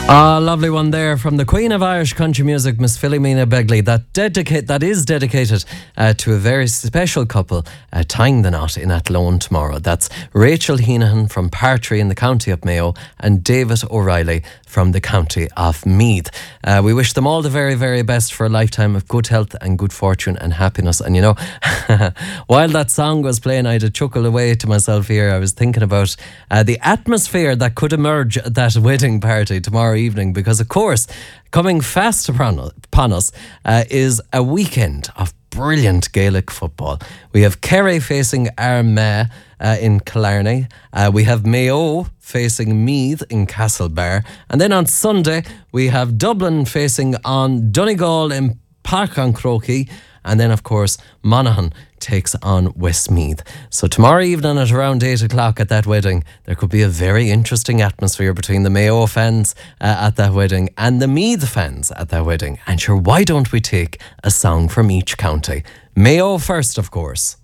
Lovely one there from the Queen of Irish country music, Miss Philomena Begley. That is dedicated to a very special couple tying the knot in Athlone tomorrow. That's Rachel Heenahan from Partry in the county of Mayo and David O'Reilly from the county of Meath. We wish them all the very, very best for a lifetime of good health and good fortune and happiness. And you know, while that song was playing, I had a chuckle away to myself here. I was thinking about the atmosphere that could emerge at that wedding party tomorrow evening, because of course coming fast upon us is a weekend of brilliant Gaelic football. We have Kerry facing Armagh in Killarney. We have Mayo facing Meath in Castlebar, and then on Sunday we have Dublin facing on Donegal in Park on Croquet, and then of course Monaghan takes on Westmeath. So tomorrow evening at around 8 o'clock at that wedding, there could be a very interesting atmosphere between the Mayo fans at that wedding and the Meath fans at that wedding. And sure, why don't we take a song from each county? Mayo first, of course.